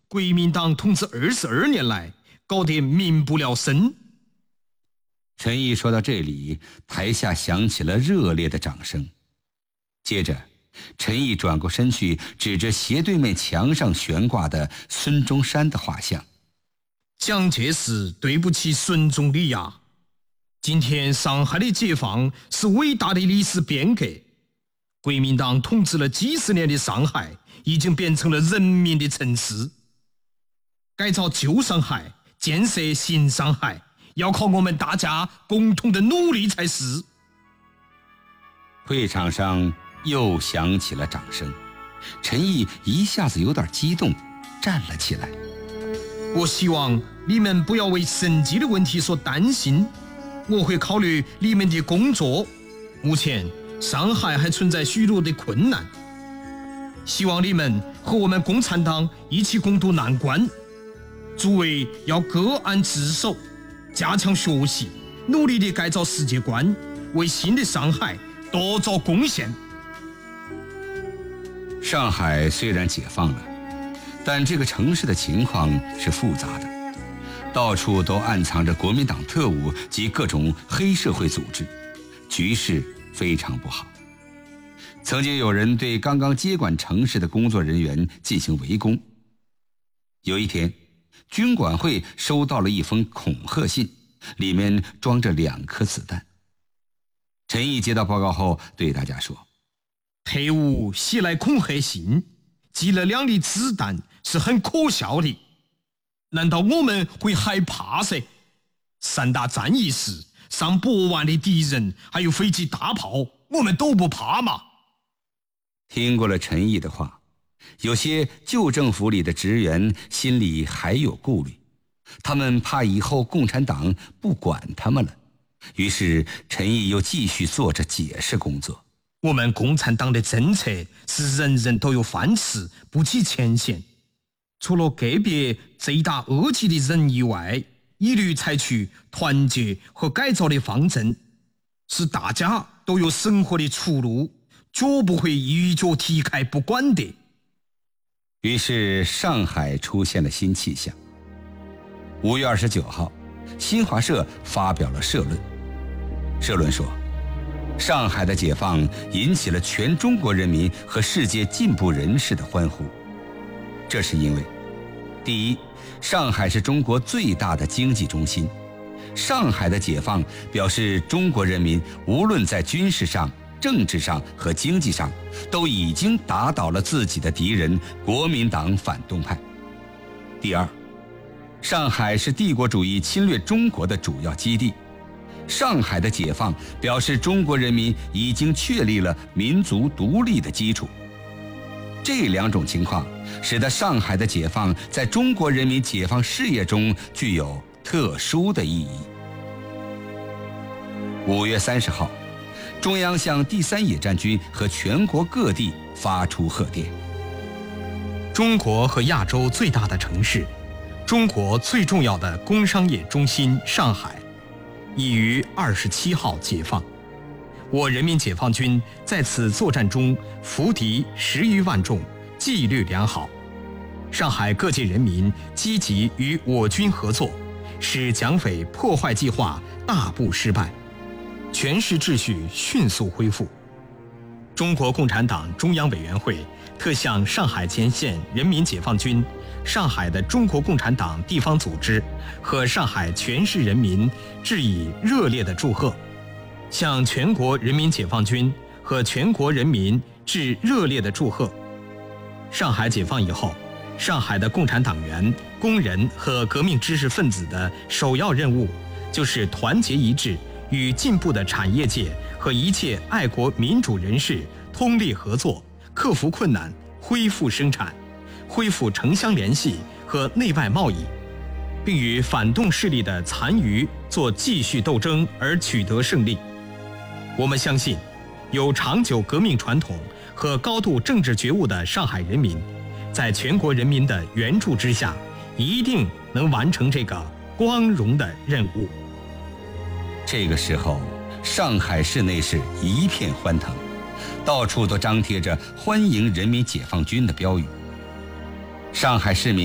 国民党统治22年来搞得民不聊生。 陈毅说到这里，台下响起了热烈的掌声。接着，陈毅转过身去，指着斜对面墙上悬挂的孙中山的画像：“ 蒋介石对不起孙总理呀！今天上海的解放是伟大的历史变革，国民党统治了几十年的上海已经变成了人民的城市。改造旧上海，建设新上海，要靠我们大家共同的努力才是。” 会场上又响起了掌声，陈毅一下子有点激动，站了起来。 我希望你们不要为生计的问题所担心，我会考虑你们的工作。目前上海还存在许多的困难，希望你们和我们共产党一起共度难关。诸位要各安自守，加强学习，努力地改造世界观，为新的上海多做贡献。 上海虽然解放了，但这个城市的情况是复杂的，到处都暗藏着国民党特务及各种黑社会组织，局势非常不好。曾经有人对刚刚接管城市的工作人员进行围攻。有一天，军管会收到了一封恐吓信，里面装着2颗子弹。陈毅接到报告后对大家说：“ 特务写来恐吓信，寄了2粒子弹，是很可笑的。难道我们会害怕噻？3大战役时，上100万的敌人，还有飞机大炮，我们都不怕吗？” 听过了陈毅的话，有些旧政府里的职员心里还有顾虑，他们怕以后共产党不管他们了。于是陈毅又继续做着解释工作。 我们共产党的政策是人人都有饭吃，不计前嫌。除了个别罪大恶极的人以外，一律采取团结和改造的方针，使大家都有生活的出路，绝不会一脚踢开不管的。 于是上海出现了新气象。5月29号，新华社发表了社论。社论说，上海的解放引起了全中国人民和世界进步人士的欢呼。这是因为，第一，上海是中国最大的经济中心，上海的解放表示中国人民无论在军事上、政治上和经济上，都已经打倒了自己的敌人国民党反动派。第二，上海是帝国主义侵略中国的主要基地，上海的解放表示中国人民已经确立了民族独立的基础。这2种情况使得上海的解放在中国人民解放事业中具有特殊的意义。5月30号，中央向第3野战军和全国各地发出贺电。 中国和亚洲最大的城市，中国最重要的工商业中心上海，已于27号解放。我人民解放军在此作战中俘敌10余万众，纪律良好。上海各界人民积极与我军合作，使蒋匪破坏计划大步失败，全市秩序迅速恢复。中国共产党中央委员会特向上海前线人民解放军、上海的中国共产党地方组织和上海全市人民致以热烈的祝贺，向全国人民解放军和全国人民致热烈的祝贺。上海解放以后，上海的共产党员、工人和革命知识分子的首要任务，就是团结一致，与进步的产业界和一切爱国民主人士通力合作，克服困难，恢复生产，恢复城乡联系和内外贸易，并与反动势力的残余做继续斗争而取得胜利。我们相信，有长久革命传统和高度政治觉悟的上海人民，在全国人民的援助之下，一定能完成这个光荣的任务。 这个时候，上海市内是一片欢腾，到处都张贴着欢迎人民解放军的标语。上海市民